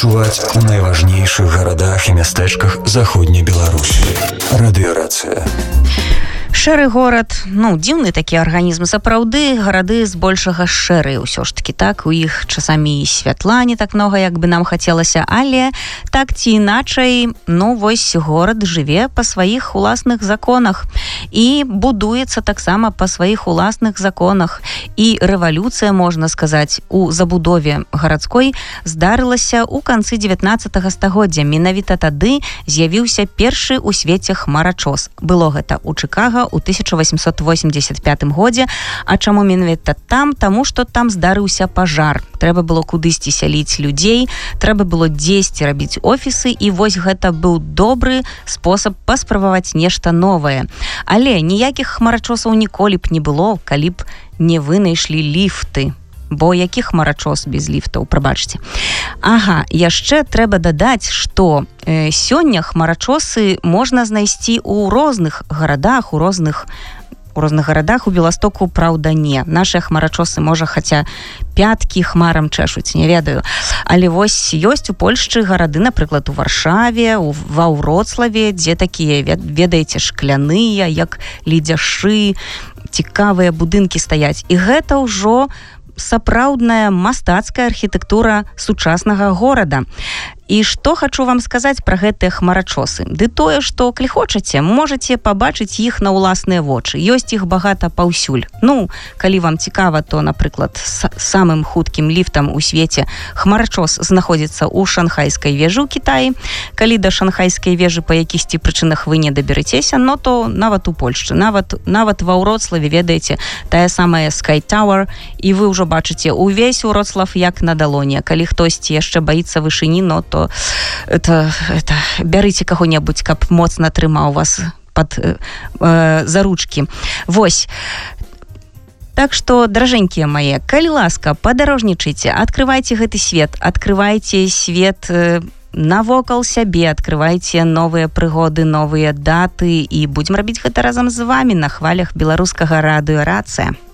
адчуваць у найважнейшых гарадах і мястэчках заходняй Беларусі. Радыёрацыя. Шэры горад, дзіўны такі арганізм. Сапраўды, гарады збольшага шэрыя ўсё ж такі, так, у іх часамі і святла не так много, як бы нам хацелася, але так ці іначай, вось горад жыве па сваіх уласных законах і будуецца таксама па сваіх уласных законах. І рэвалюцыя, можна сказаць, у забудове гарадской здарылася ў канцы 19 стагоддзя. Менавіта тады з'явіўся першы ў свеце хмарачос. Было гэта ў Чыкага у 1885 годзе. А чаму менавіта там? Таму што там здарыўся пажар. Трэба было кудысьці сяліць людзей, трэба было дзесьці рабіць офісы, і вось гэта быў добры спосаб паспрабаваць нешта новае. Але ніякіх хмарачосаў ніколі б не было, калі б не вынайшлі ліфты. Бо які хмарачос без ліфтаў, прабачце. Яшчэ трэба дадаць, што сёння хмарачосы можна знайсці ў розных гарадах, у розных гарадах. У Беластоку, праўда, не. Нашыя хмарачосы, можа, хаця пяткі хмарам чэшуць, не ведаю. Але вось ёсць у Польшчы гарады, напрыклад, у Варшаве, ва Вроцлаве, дзе такія, ведаеце, шкляныя, як ледзяшы, цікавыя будынкі стаяць. І гэта ўжо сапраўдная мастацкая архітэктура сучаснага горада. І што хачу вам сказаць пра гэтыя хмарачосы? Ды тое, што, калі хочаце, можаце пабачыць іх на ўласныя вочы. Ёсць іх багата паўсюль. Калі вам цікава, то, напрыклад, самым хуткім ліфтам у свеце хмарачос знаходзіцца ў Шанхайскай вежы ў Кітаі. Калі да Шанхайскай вежы па якісьці прычынах вы не даберэцеся, то нават у Польшчы, нават ва Вроцлаве, ведаеце, тая самая Sky Tower, і вы ўжо бачыце увесь Вроцлав як на далоні. Калі хтосьці яшчэ баіцца вышыні, то бярыце каго-небудзь, каб моцна трымаў вас за ручкі. Вось. Так што, дражэнькія мае, калі ласка, падарожнічайце, адкрывайце гэты свет, адкрывайце свет навокал сябе, адкрывайце новыя прыгоды, новыя даты, і будзем рабіць гэта разам з вамі на хвалях беларускага радыё «Рацыя».